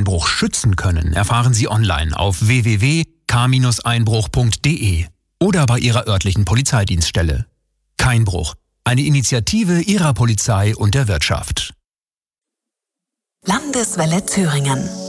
Einbruch schützen können, erfahren Sie online auf www.k-einbruch.de oder bei Ihrer örtlichen Polizeidienststelle. Keinbruch, eine Initiative Ihrer Polizei und der Wirtschaft. Landeswelle Thüringen.